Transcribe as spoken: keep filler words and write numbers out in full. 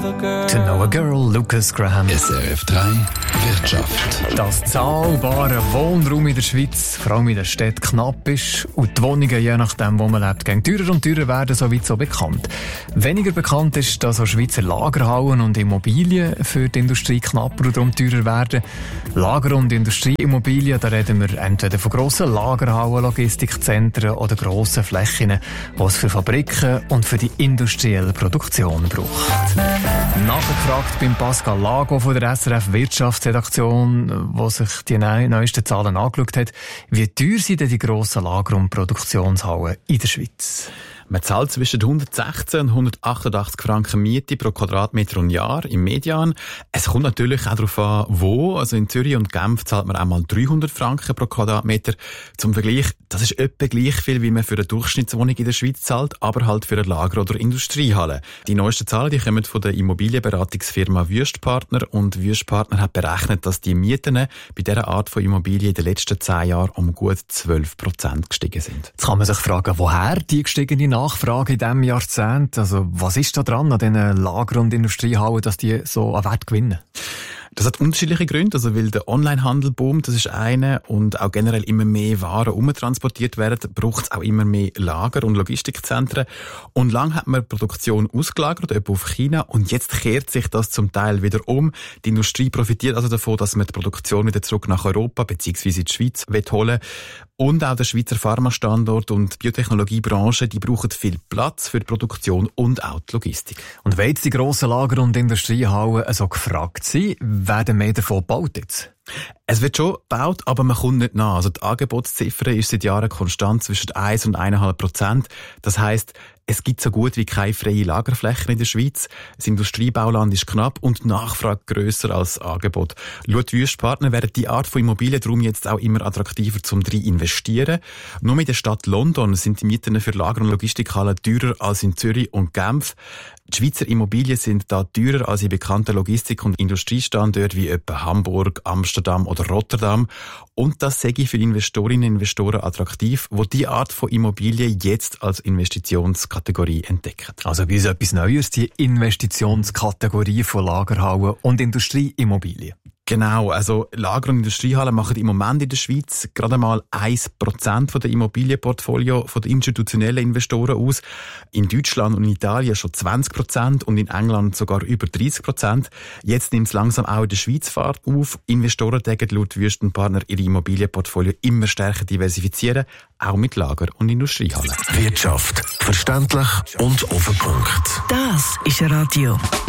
To Know a Girl, Lucas Graham. S R F drei Wirtschaft. Dass zahlbarer Wohnraum in der Schweiz, vor allem in den Städten, knapp ist und die Wohnungen, je nachdem, wo man lebt, gehen teurer und teurer werden, so weit so bekannt. Weniger bekannt ist, dass auch Schweizer Lagerhallen und Immobilien für die Industrie knapper und darum teurer werden. Lager- und Industrieimmobilien, da reden wir entweder von grossen Lagerhallen, Logistikzentren oder grossen Flächen, die es für Fabriken und für die industrielle Produktion braucht. Nachgefragt beim Pascal Lago von der S R F Wirtschaftsredaktion, wo sich die neuesten Zahlen angeschaut hat. Wie teuer sind denn die grossen Lager- und Produktionshallen in der Schweiz? Man zahlt zwischen hundertsechzehn und hundertachtundachtzig Franken Miete pro Quadratmeter und Jahr im Median. Es kommt natürlich auch darauf an, wo. Also in Zürich und Genf zahlt man auch mal dreihundert Franken pro Quadratmeter. Zum Vergleich, das ist etwa gleich viel, wie man für eine Durchschnittswohnung in der Schweiz zahlt, aber halt für eine Lager- oder Industriehalle. Die neuesten Zahlen, die kommen von der Immobilienberatungsfirma Wüstpartner, und Wüstpartner hat berechnet, dass die Mieten bei dieser Art von Immobilien in den letzten zehn Jahren um gut zwölf Prozent gestiegen sind. Jetzt kann man sich fragen, woher die gestiegene Nachfrage in diesem Jahrzehnt? Also, was ist da dran an diesen Lager- und Industriehallen, dass die so an Wert gewinnen? Das hat unterschiedliche Gründe, also weil der Onlinehandel boomt, das ist eine, und auch generell immer mehr Waren umtransportiert werden, braucht es auch immer mehr Lager- und Logistikzentren. Und lang hat man Produktion ausgelagert, etwa auf China, und jetzt kehrt sich das zum Teil wieder um. Die Industrie profitiert also davon, dass man die Produktion wieder zurück nach Europa bzw. die Schweiz holen will. Und auch der Schweizer Pharmastandort und die Biotechnologiebranche, die brauchen viel Platz für die Produktion und auch die Logistik. Und wenn jetzt die grossen Lager- und Industriehallen so gefragt sind, werden mehr davon gebaut jetzt? Es wird schon gebaut, aber man kommt nicht nach. Also die Angebotsziffer ist seit Jahren konstant zwischen eins und eins Komma fünf Prozent. Das heisst, es gibt so gut wie keine freie Lagerflächen in der Schweiz. Das Industriebauland ist knapp und die Nachfrage grösser als das Angebot. Laut Wüstpartner werden die Art von Immobilien darum jetzt auch immer attraktiver zum drin investieren. Nur in der Stadt London sind die Mieten für Lager- und Logistikhallen teurer als in Zürich und Genf. Die Schweizer Immobilien sind da teurer als in bekannten Logistik- und Industriestandorten wie etwa Hamburg, Amsterdam oder Rotterdam. Und das sei für Investorinnen und Investoren attraktiv, die diese Art von Immobilien jetzt als Investitionskategorie entdecken. Also bei uns etwas Neues, die Investitionskategorie von Lagerhallen und Industrieimmobilien. Genau, also Lager- und Industriehallen machen im Moment in der Schweiz gerade mal ein Prozent von der Immobilienportfolio von den institutionellen Investoren aus. In Deutschland und in Italien schon zwanzig Prozent und in England sogar über dreißig Prozent. Jetzt nimmt es langsam auch in der Schweiz Fahrt auf. Investoren denken laut Wüstenpartner ihre Immobilienportfolio immer stärker diversifizieren, auch mit Lager- und Industriehallen. Wirtschaft. Verständlich und auf den Punkt. Das ist Radio